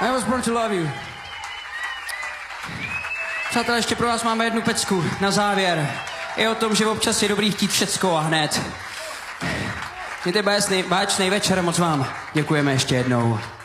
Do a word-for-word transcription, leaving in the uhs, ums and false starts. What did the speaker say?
I was born to love you. Přátelé, ještě pro vás máme jednu pecku na závěr. Je o tom, že občas je dobrý chtít všecko a hned. Mějte báječný večer, moc vám děkujeme ještě jednou.